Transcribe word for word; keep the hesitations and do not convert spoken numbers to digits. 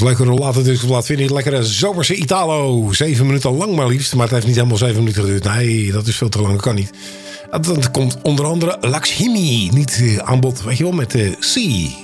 Lekker later dus laat vind je het lekkere zomerse Italo. Zeven minuten lang maar liefst. Maar het heeft niet helemaal zeven minuten geduurd. Nee, dat is veel te lang. Dat kan niet. Dan komt onder andere Lakshmi. Niet uh, aan bod, weet je wel, met uh, C.